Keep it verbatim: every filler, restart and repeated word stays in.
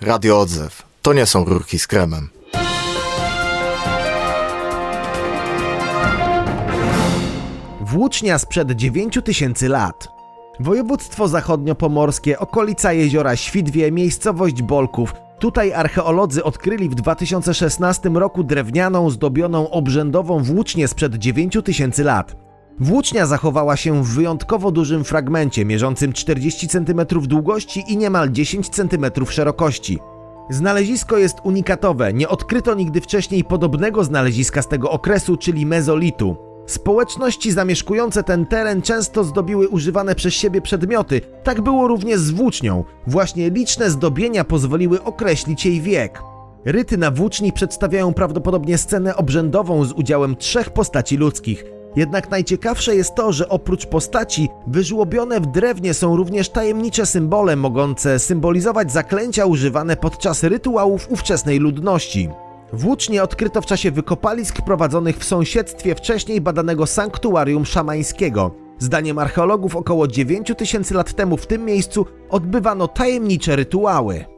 Radio Odzew. To nie są rurki z kremem. Włócznia sprzed dziewięciu tysięcy lat. Województwo zachodniopomorskie, okolica jeziora Świdwie, miejscowość Bolków. Tutaj archeolodzy odkryli w dwa tysiące szesnastym roku drewnianą, zdobioną obrzędową włócznię sprzed dziewięciu tysięcy lat. Włócznia zachowała się w wyjątkowo dużym fragmencie, mierzącym czterdzieści centymetrów długości i niemal dziesięć centymetrów szerokości. Znalezisko jest unikatowe, nie odkryto nigdy wcześniej podobnego znaleziska z tego okresu, czyli mezolitu. Społeczności zamieszkujące ten teren często zdobiły używane przez siebie przedmioty, tak było również z włócznią. Właśnie liczne zdobienia pozwoliły określić jej wiek. Ryty na włóczni przedstawiają prawdopodobnie scenę obrzędową z udziałem trzech postaci ludzkich. Jednak najciekawsze jest to, że oprócz postaci, wyżłobione w drewnie są również tajemnicze symbole mogące symbolizować zaklęcia używane podczas rytuałów ówczesnej ludności. Włócznie odkryto w czasie wykopalisk prowadzonych w sąsiedztwie wcześniej badanego sanktuarium szamańskiego. Zdaniem archeologów około dziewięciu tysięcy lat temu w tym miejscu odbywano tajemnicze rytuały.